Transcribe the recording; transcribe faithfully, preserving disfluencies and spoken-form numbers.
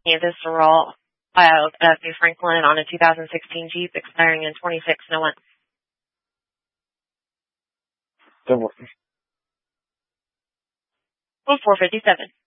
Kansas Sorrel filed at New Franklin on a two thousand sixteen Jeep expiring in twenty-six oh one. Double. four fifty-seven.